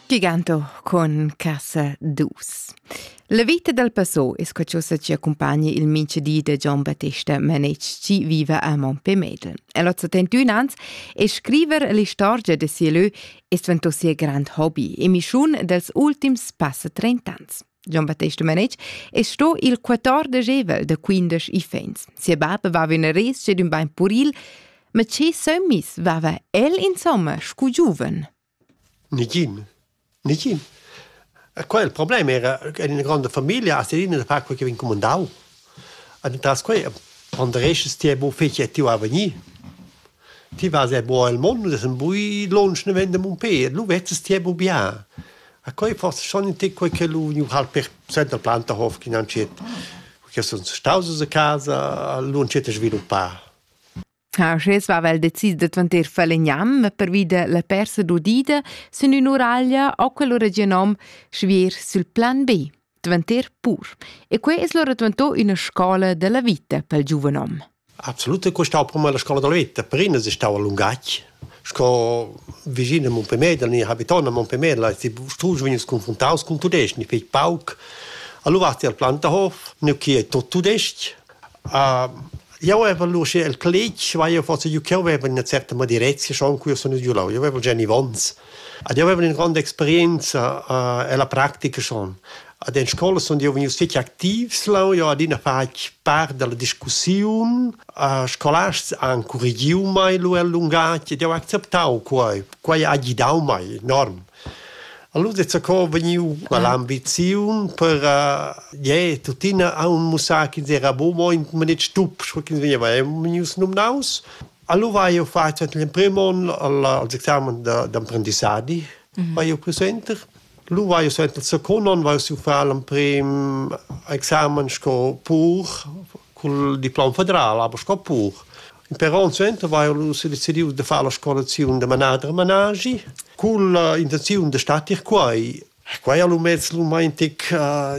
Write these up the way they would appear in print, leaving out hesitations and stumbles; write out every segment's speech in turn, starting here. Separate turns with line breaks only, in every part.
Giganto con Casa Dus. La vita del Passò è qualcosa che accompagna il minchedì di Gian Battista Manetg, che vive a Montpemedel. E ha 71 anni e scrivere le storie di Sielö è diventato suo grande hobby e mission dels ultims passa 30 anni. Gian Battista Manetg è stato il 14 de 15 ifens. Sia babba va una res d'un bain puril, ma che sommis va insomma scu giuven.
Negin. Qua il problema era che in una grande famiglia a sedina da parte che vin comandau. E tras qua quando restes ti bo fece ti a venir. Ti va se bo al mondo, das un bui lunch ne vende mon pe, lu vetes ti bo bia. A qua forse schon in te quel che lu nu halt per center planta hof che non c'è. Che sono stausos a casa, lu non c'è sviluppare.
Sches va vel decis de tvanter falegnam, ma per vida la persa d'udida, sen un'uraglia o quello regionom svier sul plan B, tvanter pur. E que es loro tvantò una scola della vita pel giuvenom.
Absolut, questa prima la scuola della vita. Prima si stava a Lungacci. Sco vicino a Montpemedel, ni abitano a Montpemedel, si stuus venus confrontaus con tudesc, ni feit pauc. Allora vasti al Plantahof, ni chi è tot tudesc. Io avevo luce il college, io forse io avevo una certa direzione schon qui sono giù là. Io avevo già Ivons. Io avevo una grande esperienza e la pratica schon. Ad in scuola sono io venuto fitti attivi, io ad una fac parte della discussione, scolastici hanno corrigiato mai lo allungato, io ho accettato qua ha agitato mai, enorme. Allora se co veniu l'ambizione per tutina a un musac in era bo in manet stup, che veniva venius numnaus. Allora io faccio il primo all'esame d'apprendissage, vai io presenter. Allora io sento il secondo, vai io fare il primo esame sco pur col diploma federale, aber sco pur. In Peron Center vai io si decidiu di fare la scolazione di managi. Con l'intenzione di stare qua, allo mezzo romantic,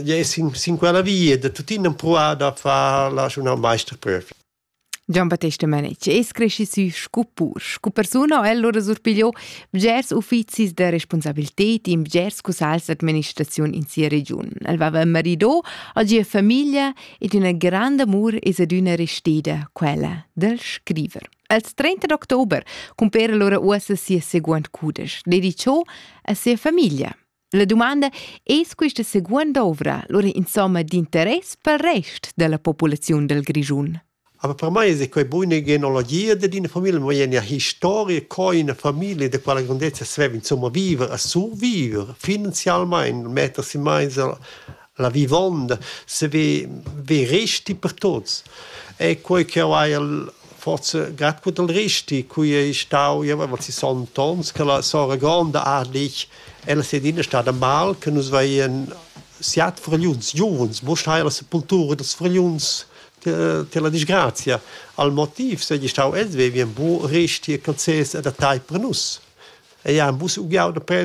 in quella via, da tutti in provare a fare una meisterprüfung.
Gian Battista Manetg es cresci su scupur. Scu persona el loro surpigliò bgers ufficis de responsabilitet in bgers cusals administrazione in sia region. El vava marido, oggi a famiglia ed una grande amor es ad una restida, quella del scriver. Il 30 d'october compare loro uossa sia seguente cudes, dedicò a sia famiglia. La domanda è questa seconda ovra, loro insomma d'interesse per il resto della popolazione del Grigiun.
Aber per me è quella buona genealogia di una famiglia, ma è una storia che una famiglia di quella grandezza si deve insomma vivere, a survivere finanzialmente, mettersi mai la vivanda, se vi resti per tutti. E quel che è forse grazie del resti, cui è stato, io avevo 60 anni, che la sora grande adlich, e la sedina stata mal, che noi veien siat freliuns, giovens, bustai la sepoltura des freliuns, te la disgrazia. Al motiv se gli stau els vevi un buon resti e calzes da tai per nus. E ja un bus ugiau da